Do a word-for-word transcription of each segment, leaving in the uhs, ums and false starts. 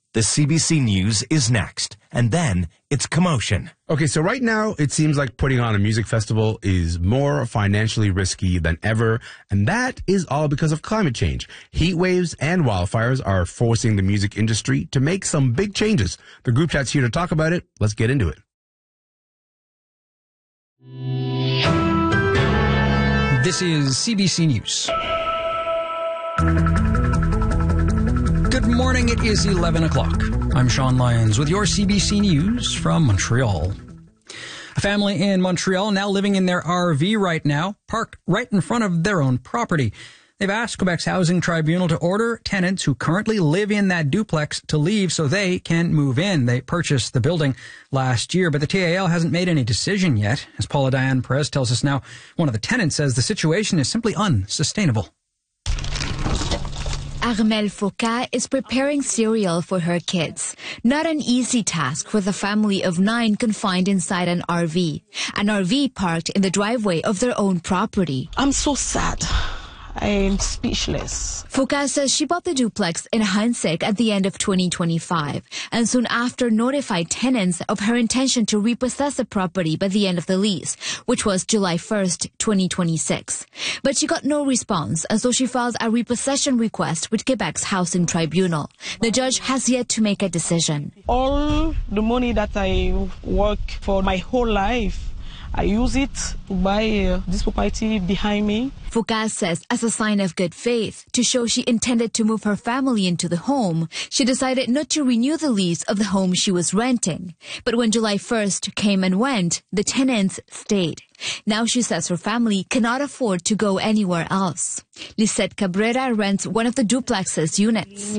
The C B C News is next, and then it's commotion. Okay, so right now it seems like putting on a music festival is more financially risky than ever, and that is all because of climate change. Heat waves and wildfires are forcing the music industry to make some big changes. The group chat's here to talk about it. Let's get into it. This is C B C News. Good morning, it is eleven o'clock. I'm Sean Lyons with your C B C News from Montreal. A family in Montreal now living in their R V right now, parked right in front of their own property. They've asked Quebec's Housing Tribunal to order tenants who currently live in that duplex to leave so they can move in. They purchased the building last year, but the T A L hasn't made any decision yet. As Paula Diane Perez tells us now, one of the tenants says the situation is simply unsustainable. Armelle Foucault is preparing cereal for her kids. Not an easy task for the family of nine confined inside an R V. An R V parked in the driveway of their own property. I'm so sad. I'm speechless. Foucault says she bought the duplex in Hansik at the end of twenty twenty-five and soon after notified tenants of her intention to repossess the property by the end of the lease, which was July first, twenty twenty-six. But she got no response, and so she filed a repossession request with Quebec's Housing Tribunal. The judge has yet to make a decision. All the money that I work for my whole life, I use it to buy uh, this property behind me. Foucault says as a sign of good faith, to show she intended to move her family into the home, she decided not to renew the lease of the home she was renting. But when July first came and went, the tenants stayed. Now she says her family cannot afford to go anywhere else. Lisette Cabrera rents one of the duplex's units.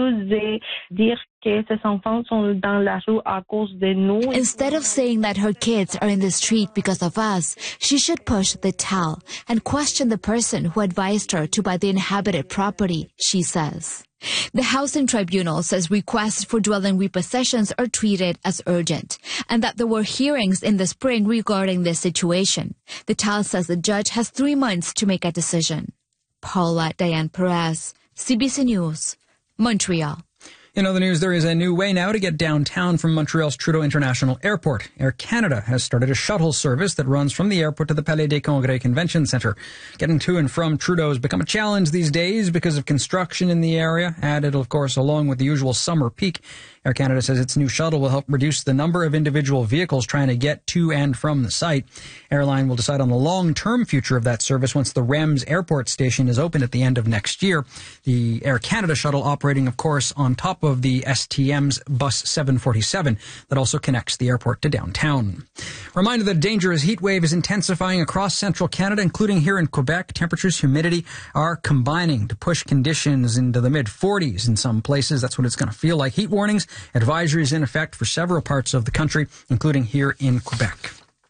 Instead of saying that her kids are in the street because of us, she should push the towel and question the person who advised her to buy the inhabited property, she says. The Housing Tribunal says requests for dwelling repossessions are treated as urgent and that there were hearings in the spring regarding this situation. The T A L says the judge has three months to make a decision. Paula Diane Perez, C B C News, Montreal. In other news, there is a new way now to get downtown from Montreal's Trudeau International Airport. Air Canada has started a shuttle service that runs from the airport to the Palais des Congrès Convention Centre. Getting to and from Trudeau has become a challenge these days because of construction in the area, added, of course, along with the usual summer peak. Air Canada says its new shuttle will help reduce the number of individual vehicles trying to get to and from the site. Airline will decide on the long-term future of that service once the R E M S airport station is open at the end of next year. The Air Canada shuttle operating, of course, on top of the S T M's Bus seven forty-seven that also connects the airport to downtown. Reminder that a dangerous heat wave is intensifying across central Canada, including here in Quebec. Temperatures, humidity are combining to push conditions into the mid forties in some places. That's what it's going to feel like. Heat warnings, advisories in effect for several parts of the country, including here in Quebec.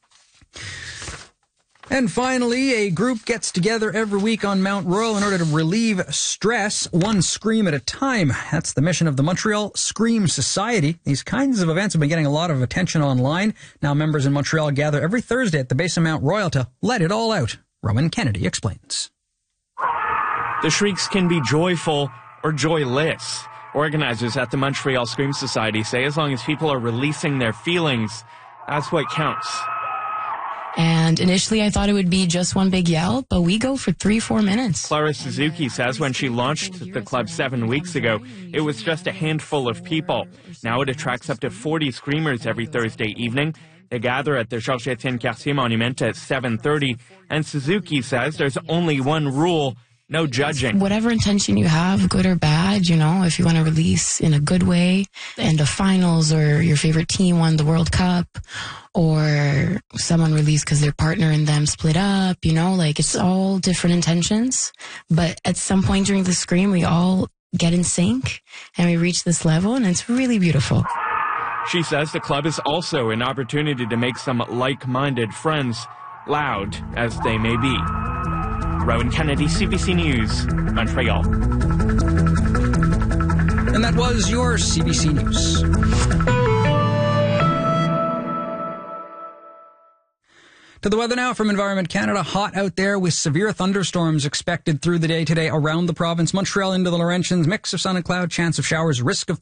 And finally, a group gets together every week on Mount Royal in order to relieve stress, one scream at a time. That's the mission of the Montreal Scream Society. These kinds of events have been getting a lot of attention online. Now members in Montreal gather every Thursday at the base of Mount Royal to let it all out. Rowan Kennedy explains. The shrieks can be joyful or joyless. Organizers at the Montreal Scream Society say as long as people are releasing their feelings, that's what counts. And initially I thought it would be just one big yell, but we go for three, four minutes. Clara Suzuki says when she launched the club seven weeks ago, it was just a handful of people. Now it attracts up to forty screamers every Thursday evening. They gather at the Georges-Étienne Cartier Monument at seven thirty, and Suzuki says there's only one rule: no judging. Whatever intention you have, good or bad, you know, if you want to release in a good way, end of finals, or your favorite team won the World Cup, or someone released because their partner and them split up, you know, like it's all different intentions. But at some point during the scream, we all get in sync and we reach this level, and it's really beautiful. She says the club is also an opportunity to make some like-minded friends, loud as they may be. Rowan Kennedy, C B C News, Montreal. And that was your C B C News. To the weather now from Environment Canada. Hot out there with severe thunderstorms expected through the day today around the province. Montreal into the Laurentians. Mix of sun and cloud, chance of showers, risk of